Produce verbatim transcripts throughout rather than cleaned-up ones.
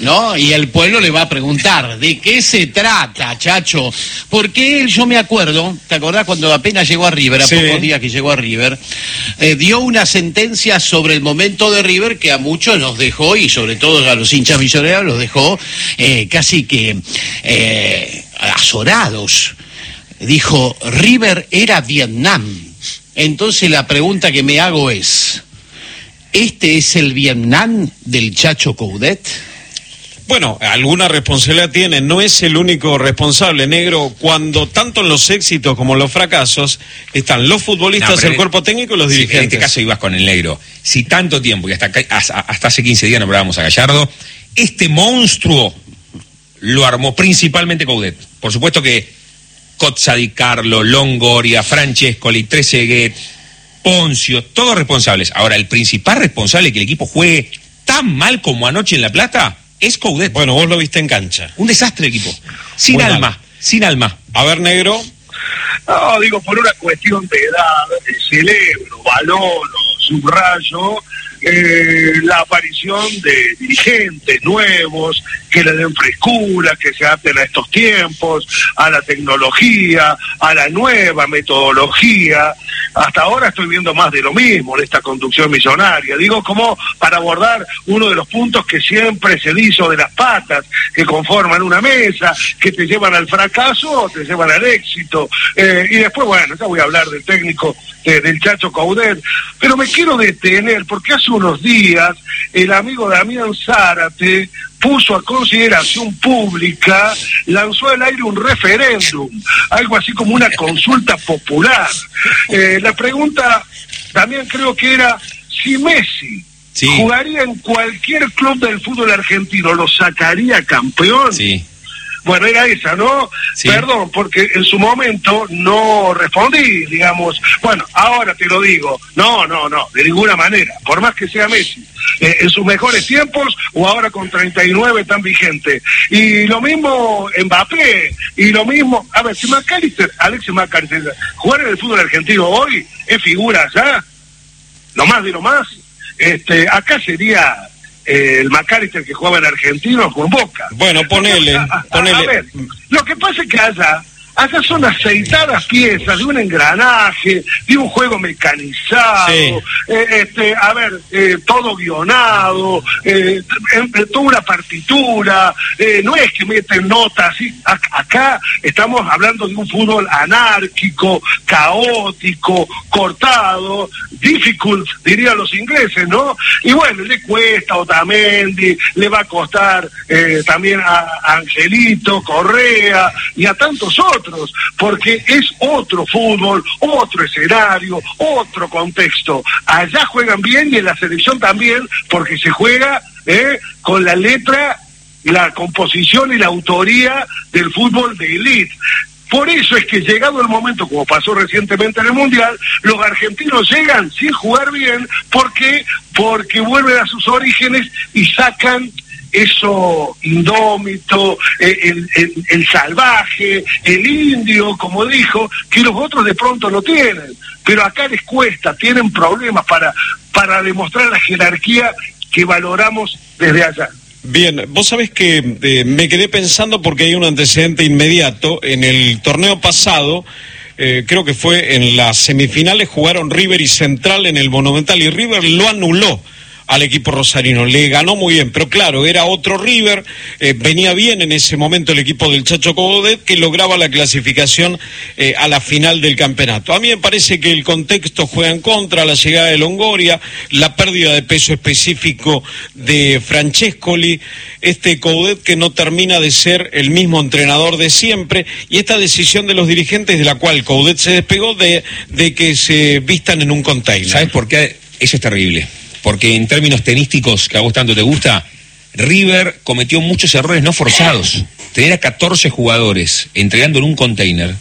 ¿no? Y el pueblo le va a preguntar, ¿de qué se trata, Chacho? Porque él, yo me acuerdo, ¿te acordás cuando apenas llegó a River, a sí. pocos días que llegó a River, eh, dio una sentencia sobre el momento de River que a muchos nos dejó, y sobre todo a los hinchas millonarios los dejó eh, casi que eh, azorados. Dijo, River era Vietnam. Entonces la pregunta que me hago es, ¿este es el Vietnam del Chacho Coudet? Bueno, alguna responsabilidad tiene, no es el único responsable, negro, cuando tanto en los éxitos como en los fracasos están los futbolistas, no, el cuerpo técnico y los sí, dirigentes. En este caso ibas con el negro. Si tanto tiempo, y hasta, hasta, hasta hace quince días nombrábamos a Gallardo, este monstruo lo armó principalmente Coudet. Por supuesto que Cozza Di Carlo, Longoria, Francescoli, Trezeguet, Poncio, todos responsables. Ahora, el principal responsable de que el equipo juegue tan mal como anoche en La Plata es Coudet. Bueno, vos lo viste en cancha. Un desastre de equipo. Sin Muy alma, mal. sin alma. A ver, negro. No, digo, por una cuestión de edad, de celebro, valoro, subrayo, eh, la aparición de dirigentes nuevos que le den frescura, que se adapten a estos tiempos, a la tecnología, a la nueva metodología. Hasta ahora estoy viendo más de lo mismo en esta conducción millonaria. Digo, como para abordar uno de los puntos que siempre se hizo de las patas, que conforman una mesa, que te llevan al fracaso o te llevan al éxito. Eh, y después, bueno, ya voy a hablar del técnico eh, del Chacho Coudet, pero me quiero detener porque hace unos días el amigo Damián Zárate puso a consideración pública, lanzó al aire un referéndum, algo así como una consulta popular. Eh, la pregunta también creo que era si Messi sí. jugaría en cualquier club del fútbol argentino, ¿lo sacaría campeón? Sí. Bueno, era esa, ¿no? Sí. Perdón, porque en su momento no respondí, digamos. Bueno, ahora te lo digo. No, no, no, de ninguna manera. Por más que sea Messi. Eh, en sus mejores tiempos o ahora con treinta y nueve tan vigente. Y lo mismo Mbappé. Y lo mismo... A ver, si McAllister, Alexis McAllister, jugar en el fútbol argentino hoy es figura ya. Lo más de lo más. Este, acá sería... Eh, el McAllister que jugaba en Argentino con Boca. Bueno, ponele, a, a, ponele. A ver, lo que pasa es que allá, allá son aceitadas piezas de un engranaje, de un juego mecanizado, sí. eh, este, a ver, eh, todo guionado, eh, eh, toda una partitura, eh, no es que meten notas, ¿sí? Acá estamos hablando de un fútbol anárquico, caótico, cortado, difficult, dirían los ingleses, ¿no? Y bueno, le cuesta a Otamendi, le va a costar eh, también a, a Angelito, Correa y a tantos otros, porque es otro fútbol, otro escenario, otro contexto. Allá juegan bien y en la selección también, porque se juega eh, con la letra, la composición y la autoría del fútbol de élite. Por eso es que llegado el momento, como pasó recientemente en el Mundial, los argentinos llegan sin jugar bien, porque porque vuelven a sus orígenes y sacan eso indómito, el, el, el salvaje, el indio, como dijo, que los otros de pronto no tienen. Pero acá les cuesta, tienen problemas para, para demostrar la jerarquía que valoramos desde allá. Bien, vos sabés que eh, me quedé pensando porque hay un antecedente inmediato. En el torneo pasado, eh, creo que fue en las semifinales, jugaron River y Central en el Monumental y River lo anuló al equipo rosarino, le ganó muy bien, pero claro, era otro River, eh, venía bien en ese momento el equipo del Chacho Coudet que lograba la clasificación eh, a la final del campeonato. A mí me parece que el contexto juega en contra, la llegada de Longoria, la pérdida de peso específico de Francescoli, este Coudet que no termina de ser el mismo entrenador de siempre, y esta decisión de los dirigentes de la cual Coudet se despegó de, de que se vistan en un container. ¿Sabes por qué? Eso es terrible. Porque en términos tenísticos, que a vos tanto te gusta, River cometió muchos errores no forzados. Tener a catorce jugadores entregando en un container,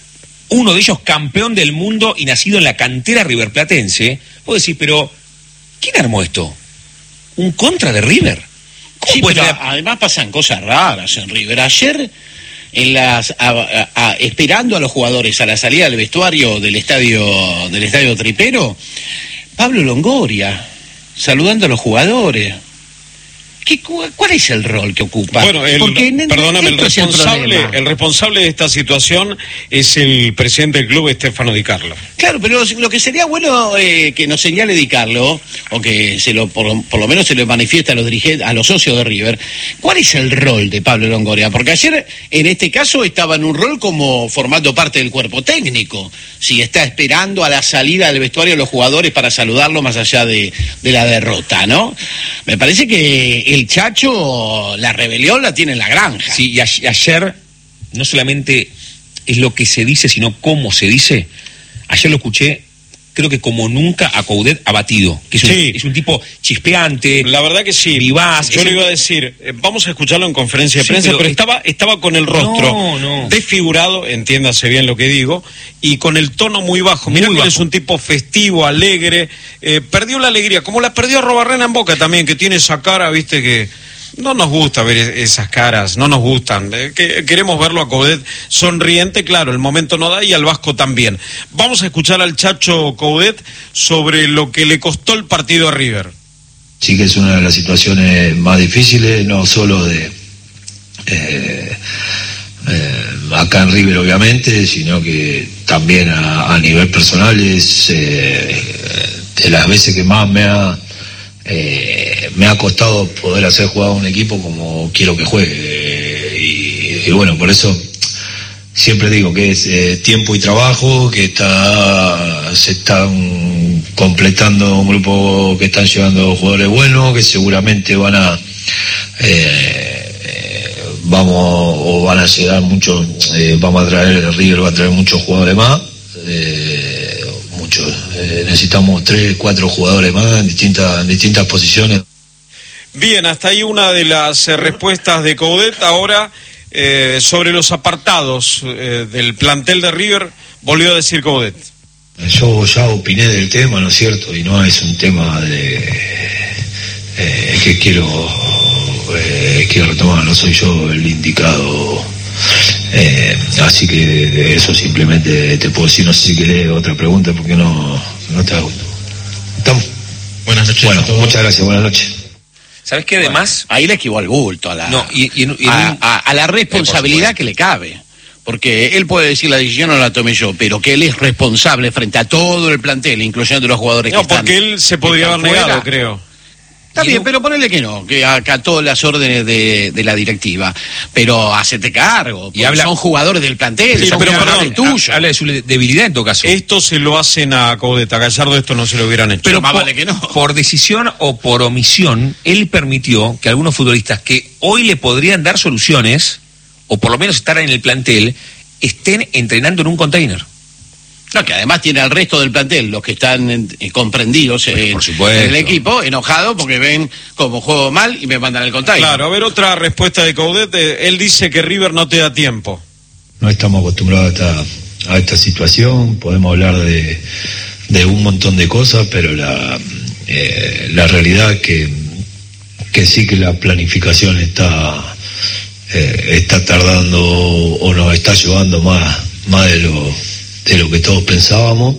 uno de ellos campeón del mundo y nacido en la cantera riverplatense, vos decís, pero ¿quién armó esto? ¿Un contra de River? Sí, pero ser? Además pasan cosas raras en River. Ayer, en las a, a, a, esperando a los jugadores a la salida del vestuario del estadio del estadio Tripero, Pablo Longoria saludando a los jugadores. ¿Qué, ¿Cuál es el rol que ocupa? Bueno, el, Porque perdóname, el responsable, el, el responsable de esta situación es el presidente del club, Stefano Di Carlo. Claro, pero lo que sería bueno eh, que nos señale Di Carlo, o que se lo, por, por lo menos se lo manifiesta a los dirigentes, a los socios de River, ¿cuál es el rol de Pablo Longoria? Porque ayer, en este caso, estaba en un rol como formando parte del cuerpo técnico, si está esperando a la salida del vestuario de los jugadores para saludarlo más allá de, de la derrota, ¿no? Me parece que el Chacho, la rebelión la tiene en la granja. Sí, y a- ayer no solamente es lo que se dice, sino cómo se dice. Ayer lo escuché, creo que como nunca, a Coudet abatido, que es un, Sí. es un tipo chispeante. La verdad que sí. Vivaz. Yo Es le el- iba a decir, eh, vamos a escucharlo en conferencia de Sí, prensa, pero pero, es- estaba estaba con el rostro No, no. desfigurado, entiéndase bien lo que digo, y con el tono muy bajo. Mira Muy que él bajo. es un tipo festivo, alegre, eh, perdió la alegría, como la perdió Arrobarrena en Boca también, que tiene esa cara, viste, que no nos gusta ver e- esas caras, no nos gustan. Eh, que, queremos verlo a Coudet sonriente, claro, el momento no da, y al Vasco también. Vamos a escuchar al Chacho Coudet sobre lo que le costó el partido a River. Sí que es una de las situaciones más difíciles, no solo de eh, eh, acá en River obviamente, sino que también a, a nivel personal es eh, de las veces que más me ha eh, me ha costado poder hacer jugar a un equipo como quiero que juegue. Eh, y, y bueno, por eso siempre digo que es eh, tiempo y trabajo, que está se están completando un grupo que están llevando jugadores buenos, que seguramente van a eh, eh, vamos o van a llegar muchos, eh, vamos a traer, River va a traer muchos jugadores más, eh, muchos, eh, necesitamos tres, cuatro jugadores más en distintas, en distintas posiciones. Bien, hasta ahí una de las eh, respuestas de Coudet. Ahora, eh, sobre los apartados eh, del plantel de River, volvió a decir Coudet. Yo ya opiné del tema, ¿no es cierto? Y no es un tema de eh, que quiero eh, quiero retomar, no soy yo el indicado. Eh, así que eso simplemente te puedo decir. No sé si querés otra pregunta porque no, no te hago. ¿Estamos? Buenas noches. Bueno, a todos. muchas gracias, buenas noches. ¿Sabes qué? Además, Ahí le esquivó al bulto, a la, no, y, y en- y en a, un- a- a la responsabilidad Eh, por supuesto. que le cabe. Porque él puede decir la decisión no la tomé yo, pero que él es responsable frente a todo el plantel, incluyendo los jugadores que No, están. porque él se podría que haber están negado, fuera. creo. Está Y bien, no- pero ponele que no, que acató las órdenes de, de la directiva. Pero hacete cargo, Y porque habla- son jugadores del plantel, Sí, son pero jugadores perdón, tuyos. habla de su debilidad en todo caso. Esto se lo hacen a Coudet, a Gallardo esto no se lo hubieran hecho. Pero más por, vale que no. por decisión o por omisión, él permitió que algunos futbolistas que hoy le podrían dar soluciones, o por lo menos estar en el plantel, estén entrenando en un container. No, que además tiene al resto del plantel, los que están en- eh, comprendidos en, por supuesto. en el equipo, enojados porque ven como juego mal y me mandan al container. Claro, a ver otra respuesta de Coudet. Eh, él dice que River no te da tiempo. No estamos acostumbrados a esta, a esta situación, podemos hablar de, de un montón de cosas, pero la, eh, la realidad es que, que sí que la planificación está, eh, está tardando o nos está llevando más, más de lo, de lo que todos pensábamos.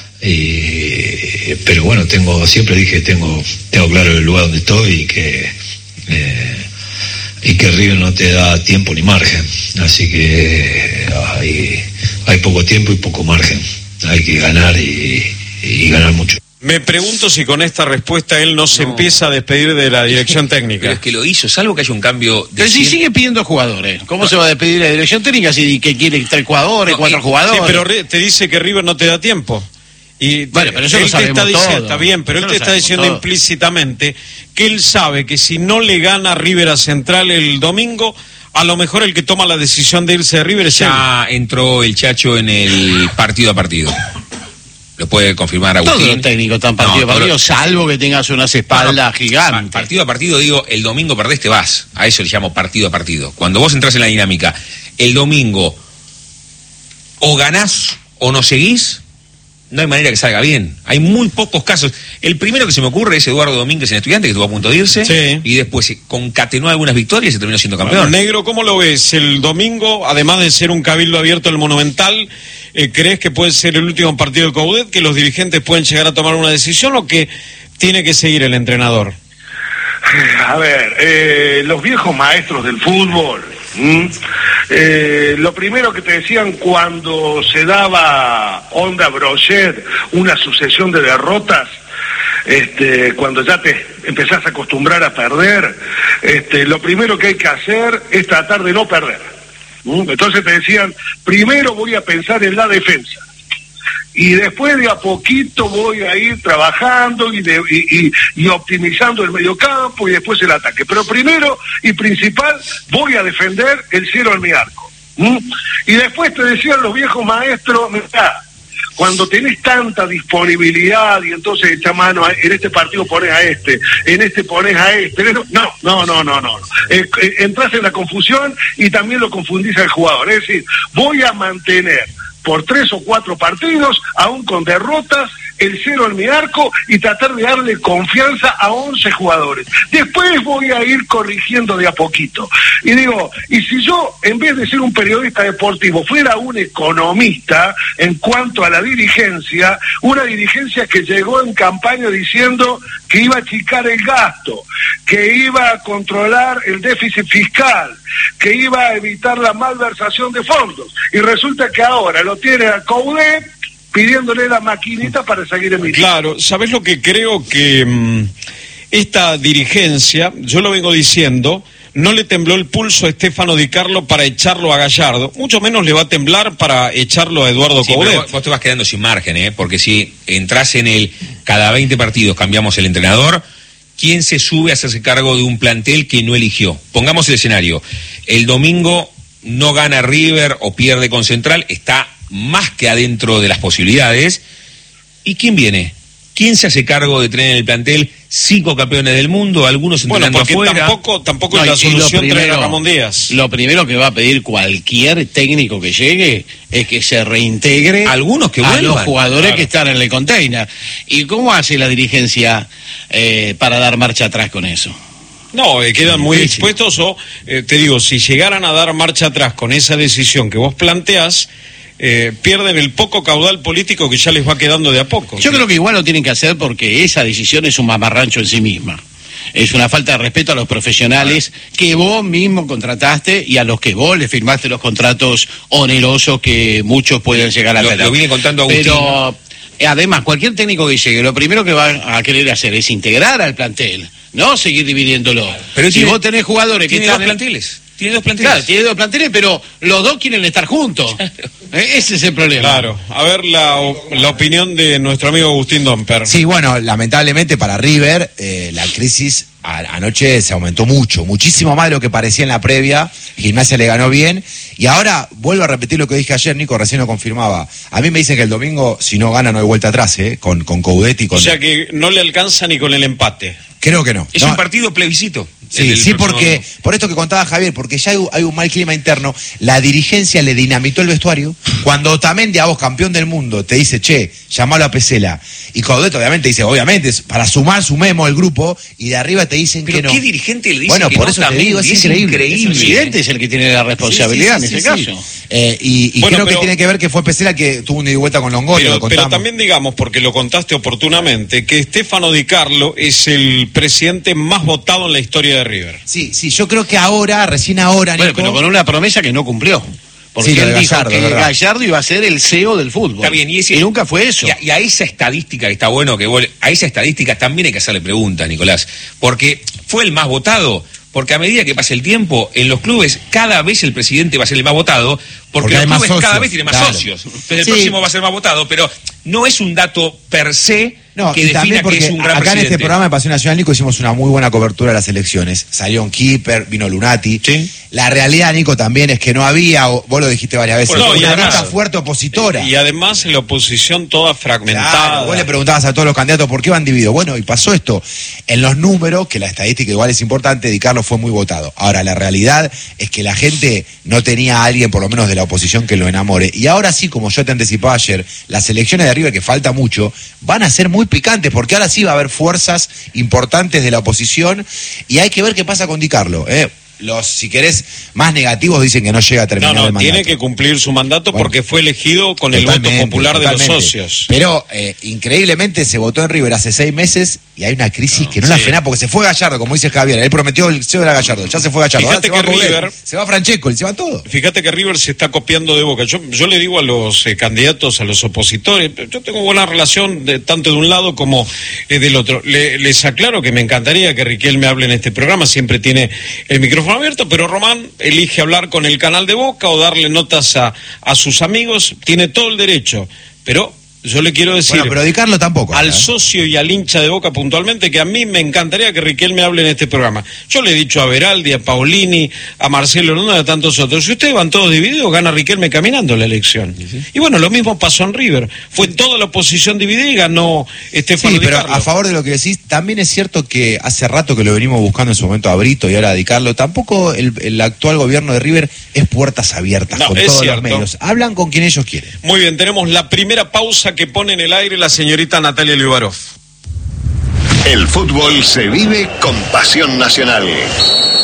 Y, pero bueno, tengo, siempre dije, tengo, tengo claro el lugar donde estoy y que eh, y que River no te da tiempo ni margen, así que hay, hay poco tiempo y poco margen, hay que ganar y, y ganar mucho. Me pregunto si con esta respuesta él no se No. empieza a despedir de la dirección Pero técnica. es que lo hizo, salvo que haya un cambio de Pero si cien- sigue pidiendo jugadores, ¿cómo se va a despedir la dirección técnica si que quiere tres jugadores, No, cuatro y- jugadores? Sí, pero Ri- te dice que River no te da tiempo. Y Bueno, pero eso él lo te sabemos está diciendo, todo. está bien, pero Eso él te lo está sabemos diciendo todo. implícitamente que él sabe que si no le gana River a Central el domingo, a lo mejor el que toma la decisión de irse de River es él. Ya entró el Chacho en el partido a partido. Lo puede confirmar Agustín. Todos los técnicos están partido No, a partido, todos los- salvo que tengas unas espaldas Pa- gigantes. Partido a partido, digo, el domingo perdés, te vas. A eso le llamo partido a partido. Cuando vos entras en la dinámica, el domingo o ganás o no seguís, no hay manera que salga bien. Hay muy pocos casos. El primero que se me ocurre es Eduardo Domínguez en Estudiantes, que estuvo a punto de irse, Sí. y después se concatenó algunas victorias y se terminó siendo campeón. Negro, ¿cómo lo ves? El domingo, además de ser un cabildo abierto el Monumental, eh, ¿crees que puede ser el último partido de Coudet, que los dirigentes pueden llegar a tomar una decisión o que tiene que seguir el entrenador? A ver, eh, los viejos maestros del fútbol, eh, lo primero que te decían cuando se daba onda brochet, una sucesión de derrotas, este, cuando ya te empezás a acostumbrar a perder, este, lo primero que hay que hacer es tratar de no perder. ¿Mm? Entonces te decían, primero voy a pensar en la defensa. Y después de a poquito voy a ir trabajando y, de, y, y, y optimizando el mediocampo y después el ataque. Pero primero y principal voy a defender el cielo en mi arco. ¿Mm? Y después te decían los viejos maestros, mirá, cuando tenés tanta disponibilidad y entonces echás mano, a, en este partido pones a este, en este pones a este, no, no, no, no, no. Eh, eh, entras en la confusión y también lo confundís al jugador. Es decir, voy a mantener por tres o cuatro partidos, aún con derrotas, el cero en mi arco y tratar de darle confianza a once jugadores. Después voy a ir corrigiendo de a poquito. Y digo, y si yo, en vez de ser un periodista deportivo, fuera un economista en cuanto a la dirigencia, una dirigencia que llegó en campaña diciendo que iba a achicar el gasto, que iba a controlar el déficit fiscal, que iba a evitar la malversación de fondos, y resulta que ahora lo tiene a Coudet pidiéndole la maquinita para seguir emitiendo. Claro, ¿sabés lo que creo? Que mmm, esta dirigencia, yo lo vengo diciendo, no le tembló el pulso a Stefano Di Carlo para echarlo a Gallardo, mucho menos le va a temblar para echarlo a Eduardo sí, Coudet. Vos, vos te vas quedando sin margen, ¿eh? Porque si entras en el cada veinte partidos cambiamos el entrenador, ¿quién se sube a hacerse cargo de un plantel que no eligió? Pongamos el escenario, el domingo no gana River o pierde con Central, está más que adentro de las posibilidades. ¿Y quién viene? ¿Quién se hace cargo de tener en el plantel cinco campeones del mundo, algunos entrenando bueno, porque afuera? tampoco, tampoco no, es la solución primero, traer a Ramón Díaz. Lo primero que va a pedir cualquier técnico que llegue es que se reintegre algunos que a vuelvan, los jugadores claro, que están en el container. ¿Y cómo hace la dirigencia eh, para dar marcha atrás con eso? No, eh, quedan muy dispuestos o, eh, te digo, si llegaran a dar marcha atrás con esa decisión que vos planteás, Eh, pierden el poco caudal político que ya les va quedando de a poco. Yo creo que igual lo tienen que hacer porque esa decisión es un mamarrancho en sí misma. Es una falta de respeto a los profesionales que vos mismo contrataste y a los que vos le firmaste los contratos onerosos que muchos pueden llegar a lo, tener. Lo viene contando Agustín. Pero además, cualquier técnico que llegue, lo primero que va a querer hacer es integrar al plantel, no seguir dividiéndolo. Pero si tiene, vos tenés jugadores que tiene están dos en... planteles. Tiene dos planteles. Claro, tiene dos planteles, pero los dos quieren estar juntos. Claro. Ese es el problema. Claro. A ver la, la opinión de nuestro amigo Agustín Domper. Sí, bueno, lamentablemente para River, eh, la crisis a, anoche se aumentó mucho, muchísimo más de lo que parecía en la previa. Gimnasia le ganó bien. Y ahora, vuelvo a repetir lo que dije ayer, Nico, recién lo confirmaba. A mí me dicen que el domingo, si no gana, no hay vuelta atrás, ¿eh? Con, con Coudet y con... O sea que no le alcanza ni con el empate. Creo que no. Es no. un partido plebiscito. Sí, sí, porque, por esto que contaba Javier, porque ya hay, hay un mal clima interno, la dirigencia le dinamitó el vestuario. Cuando Otamendi, a vos, campeón del mundo, te dice, che, llamalo a Pesela, y Coudet obviamente dice, obviamente, para sumar, sumemos el grupo, y de arriba te dicen pero que no. ¿qué dirigente le dice bueno, que por no? eso También, te digo, es, es increíble. increíble. El presidente es el que tiene la responsabilidad sí, sí, sí, en ese sí, caso. Sí. Eh, y y bueno, creo pero, que tiene que ver que fue Pesela que tuvo una ida y vuelta con Longoria. Pero, pero también digamos, porque lo contaste oportunamente, que Stefano Di Carlo es el presidente más votado en la historia de River. Sí, sí, yo creo que ahora, recién ahora, Nico... Bueno, pero con una promesa que no cumplió. Porque sí, él dijo Gallardo, que ¿verdad? Gallardo iba a ser el C E O del fútbol. Está bien, y, ese, y nunca fue eso. Y a, y a esa estadística que está bueno que vos, a esa estadística también hay que hacerle preguntas, Nicolás, porque fue el más votado. Porque a medida que pase el tiempo, en los clubes cada vez el presidente va a ser el más votado, porque, porque los clubes cada vez tienen más claro. socios. Entonces el sí. próximo va a ser más votado, pero no es un dato per se no, que defina que es un gran acá presidente. En este programa de Pasión Nacional, Nico, hicimos una muy buena cobertura de las elecciones. Salió un keeper, vino Lunati. ¿Sí? La realidad, Nico, también es que no había, vos lo dijiste varias veces, no, una además, lista fuerte opositora. Y además la oposición toda fragmentada. Claro, vos le preguntabas a todos los candidatos por qué van divididos. Bueno, y pasó esto. En los números, que la estadística igual es importante, Di Carlo fue muy votado. Ahora, la realidad es que la gente no tenía a alguien, por lo menos de la oposición, que lo enamore. Y ahora sí, como yo te anticipaba ayer, las elecciones de River, que falta mucho, van a ser muy picantes, porque ahora sí va a haber fuerzas importantes de la oposición, y hay que ver qué pasa con Di Carlo, ¿eh? los, si querés, más negativos dicen que no llega a terminar no, no, el mandato. Tiene que cumplir su mandato bueno, porque fue elegido con el voto popular totalmente. de los socios. Pero eh, increíblemente se votó en River hace seis meses y hay una crisis no, que no sí. la frena porque se fue Gallardo, como dice Javier. Él prometió el C E O era Gallardo, ya se fue Gallardo. Fíjate que River, se va Francesco, se va todo. Fíjate que River se está copiando de Boca. Yo, yo le digo a los eh, candidatos, a los opositores, yo tengo buena relación de, tanto de un lado como eh, del otro. Le, les aclaro que me encantaría que Riquelme hable en este programa, siempre tiene el micrófono abierto, pero Román elige hablar con el canal de Boca o darle notas a, a sus amigos, tiene todo el derecho, pero yo le quiero decir bueno, pero Di Carlo tampoco, al ¿eh? socio y al hincha de Boca puntualmente que a mí me encantaría que Riquelme hable en este programa. Yo le he dicho a Beraldi, a Paulini, a Marcelo Luna y a tantos otros. Si ustedes van todos divididos, gana Riquelme caminando la elección. ¿Sí? Y bueno, lo mismo pasó en River. Fue toda la oposición dividida y ganó Estefano Sí, Di pero Carlo. A favor de lo que decís, también es cierto que hace rato que lo venimos buscando en su momento a Brito y ahora a Di Carlo. Tampoco el, el actual gobierno de River es puertas abiertas no, con es todos cierto. los medios. Hablan con quien ellos quieren. Muy bien, tenemos la primera pausa que pone en el aire la señorita Natalia Liubarov. El fútbol se vive con pasión nacional.